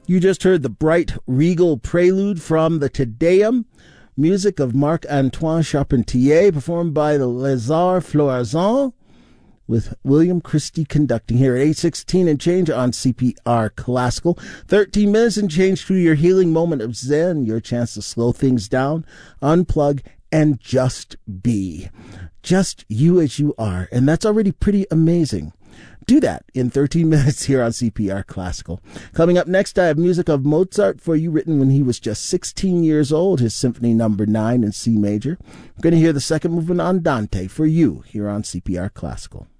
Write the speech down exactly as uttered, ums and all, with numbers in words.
You just heard the bright, regal prelude from the Te Deum, music of Marc-Antoine Charpentier, performed by the Les Arts Florazon, with William Christie conducting here at eight sixteen and change on C P R Classical. thirteen minutes and change through your healing moment of Zen, your chance to slow things down, unplug, and just be. Just you as you are, and that's already pretty amazing. Do that in thirteen minutes here on C P R Classical. Coming up next, I have music of Mozart for you, written when he was just sixteen years old, his Symphony Number nine in C major. We're going to hear the second movement Andante for you here on C P R Classical.